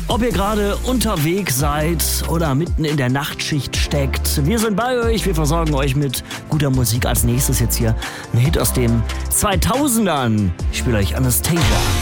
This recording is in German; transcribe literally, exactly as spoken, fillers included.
Ob ihr gerade unterwegs seid oder mitten in der Nachtschicht steckt, wir sind bei euch, wir versorgen euch mit guter Musik. Als nächstes jetzt hier ein Hit aus den zweitausendern. Ich spiele euch Anastasia.